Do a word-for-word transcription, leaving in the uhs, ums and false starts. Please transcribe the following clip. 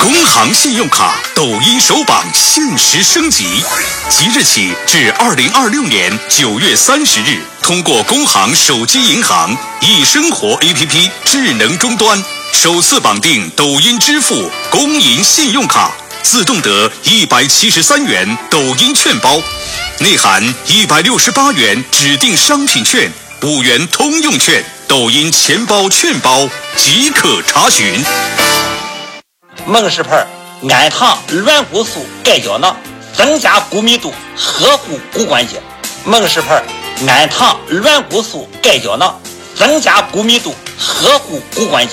工行信用卡抖音首榜限时升级，即日起至二零二六年九月三十日，通过工行手机银行易生活 A P P 智能终端，首次绑定抖音支付工银信用卡，自动得一百七十三元抖音券包，内含一百六十八元指定商品券、五元通用券、抖音钱包券包，即可查询。 梦氏牌安糖软骨素钙胶囊，增加骨密度，呵护骨关节。梦氏牌安糖软骨素钙胶囊，增加骨密度，呵护骨关节。